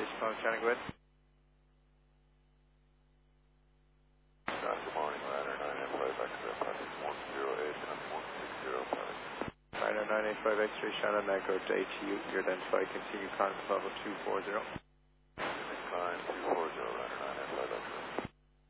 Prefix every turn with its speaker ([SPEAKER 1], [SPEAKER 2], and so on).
[SPEAKER 1] Station calling China, go ahead.
[SPEAKER 2] Good morning, Ryder 985 X-ray, Patrick 108 and 160, Patrick.
[SPEAKER 1] Ryder 985 X-ray, Shannon, Echo to ATU, you're identified, continue contact level 240.